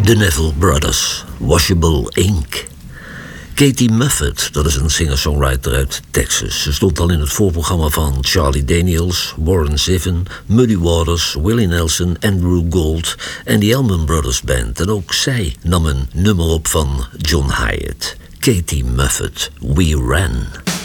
De Neville Brothers, Washable Ink. Katie Muffet, dat is een singer-songwriter uit Texas. Ze stond al in het voorprogramma van Charlie Daniels, Warren Zevon, Muddy Waters, Willie Nelson, Andrew Gold en de Allman Brothers Band. En ook zij nam een nummer op van John Hyatt. Katie Muffet, We Ran.